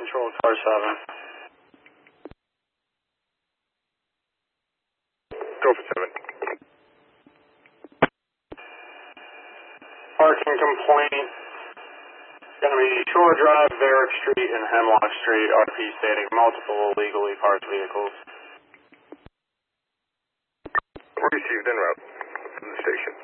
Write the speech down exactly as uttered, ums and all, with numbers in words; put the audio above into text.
Control car seven. Go for seven. Parking complaint. Going to be Shore Drive, Varick Street, and Hemlock Street. R P stating multiple illegally parked vehicles. Received en route from the station.